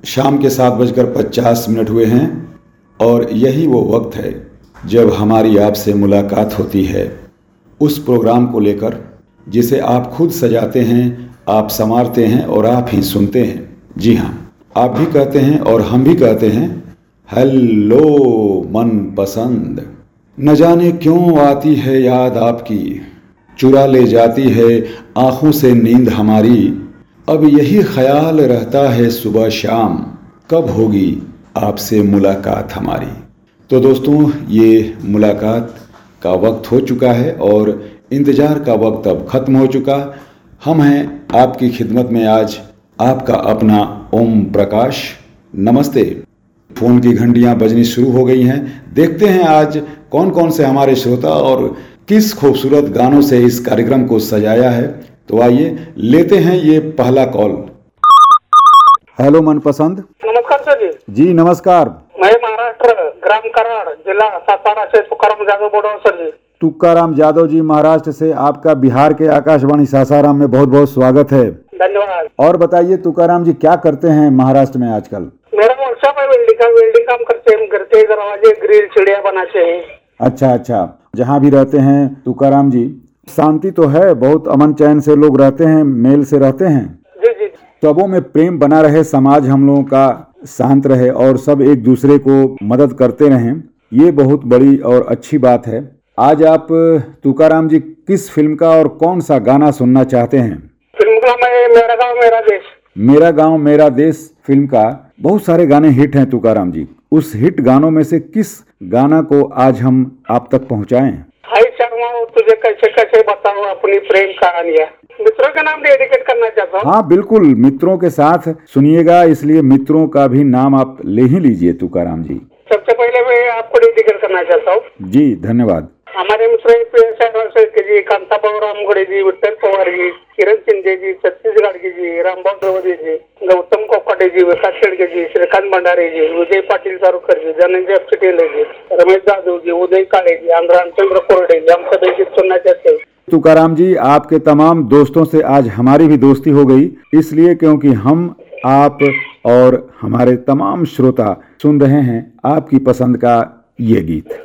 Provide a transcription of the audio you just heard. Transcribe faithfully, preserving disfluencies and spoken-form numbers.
शाम के सात बजकर पचास मिनट हुए हैं और यही वो वक्त है जब हमारी आपसे मुलाकात होती है उस प्रोग्राम को लेकर जिसे आप खुद सजाते हैं, आप संवारते हैं और आप ही सुनते हैं। जी हाँ, आप भी कहते हैं और हम भी कहते हैं, हेलो मन पसंद। न जाने क्यों आती है याद आपकी, चुरा ले जाती है आँखों से नींद हमारी। अब यही ख्याल रहता है सुबह शाम, कब होगी आपसे मुलाकात हमारी। तो दोस्तों, ये मुलाकात का वक्त हो चुका है और इंतज़ार का वक्त अब ख़त्म हो चुका। हम हैं आपकी खिदमत में आज आपका अपना ओम प्रकाश। नमस्ते। फ़ोन की घंटियां बजनी शुरू हो गई हैं। देखते हैं आज कौन कौन से हमारे श्रोता और किस खूबसूरत गानों से इस कार्यक्रम को सजाया है। तो आइए लेते हैं ये पहला कॉल। हेलो मनपसंद। नमस्कार सर जी। जी नमस्कार। मैं महाराष्ट्र ग्राम कराड़ जिला सातारा से तुकाराम जादव बोल रहा हूँ सर जी। तुकाराम जादव जी महाराष्ट्र से, आपका बिहार के आकाशवाणी सासाराम में बहुत बहुत स्वागत है। धन्यवाद। और बताइए तुकाराम जी, क्या करते हैं महाराष्ट्र में आजकल? मेरा वर्कशॉप है वेल्डिंग का, वेल्डिंग काम करते हैं, घर के दरवाजे ग्रिल चिड़िया बनाते हैं। अच्छा अच्छा, जहाँ भी रहते हैं तुकाराम जी, शांति तो है, बहुत अमन चैन से लोग रहते हैं, मेल से रहते हैं। जी जी। सबों में प्रेम बना रहे, समाज हम लोगों का शांत रहे और सब एक दूसरे को मदद करते रहें, ये बहुत बड़ी और अच्छी बात है। आज आप तुकाराम जी किस फिल्म का और कौन सा गाना सुनना चाहते हैं? फिल्म का मैं मेरा गाँव मेरा देश। मेरा गांव मेरा देश फिल्म का बहुत सारे गाने हिट हैं तुकाराम जी। उस हिट गानों में से किस गाना को आज हम आप तक पहुंचाएं? हाय शर्मा, तुझे कैसे कैसे बताऊं अपनी प्रेम कहानियां। मित्रों का नाम डेडिकेट करना चाहता हूँ। हाँ बिल्कुल, मित्रों के साथ सुनिएगा, इसलिए मित्रों का भी नाम आप ले ही लीजिए तुकाराम जी। सबसे पहले मैं आपको डेडिकेट करना चाहता हूँ। जी धन्यवाद। हमारे मित्र जी, कांताभाऊ रामगुड़े जी, विठ्ठल पवार जी, किरण शिंदे जी, सतीश गाडगे जी, रामभाऊ द्रवदे जी, गौतम कोकाटे जी, विकास शेडगे जी, श्रीकांत भंडारे जी, विजय पाटील सारूरकर जी, धनंजय अपचिटेले जी, रमेश जाधव जी, उदय काळे जी, आणि रामचंद्र कोरडे जी, हम सभी गीत सुनना चाहते हैं। तुकाराम जी, आपके तमाम दोस्तों से आज हमारी भी दोस्ती हो गई, इसलिए क्योंकि हम आप और हमारे तमाम श्रोता सुन रहे हैं आपकी पसंद का ये गीत।